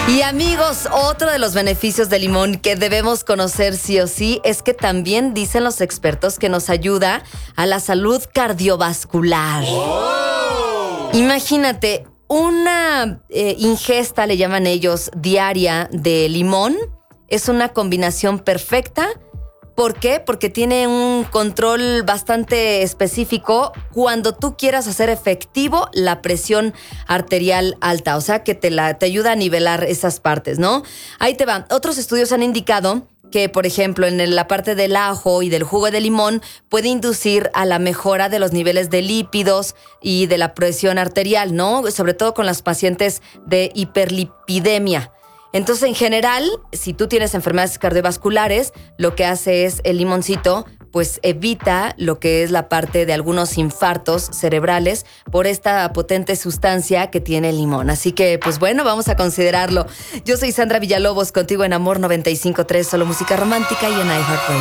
Y amigos, otro de los beneficios del limón que debemos conocer sí o sí es que también dicen los expertos que nos ayuda a la salud cardiovascular. ¡Oh! Imagínate, una ingesta, le llaman ellos, diaria de limón es una combinación perfecta. ¿Por qué? Porque tiene un control bastante específico cuando tú quieras hacer efectivo la presión arterial alta. O sea, que te ayuda a nivelar esas partes, ¿no? Ahí te va. Otros estudios han indicado que, por ejemplo, en la parte del ajo y del jugo de limón puede inducir a la mejora de los niveles de lípidos y de la presión arterial, ¿no? Sobre todo con las pacientes de hiperlipidemia. Entonces, en general, si tú tienes enfermedades cardiovasculares, lo que hace es el limoncito, pues evita lo que es la parte de algunos infartos cerebrales por esta potente sustancia que tiene el limón. Así que, pues bueno, vamos a considerarlo. Yo soy Sandra Villalobos, contigo en Amor 95.3, solo música romántica y en iHeartRadio.